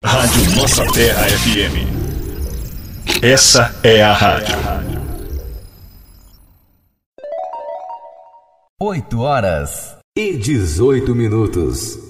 Rádio Nossa Terra FM. Essa é a rádio. 8 horas e 18 minutos.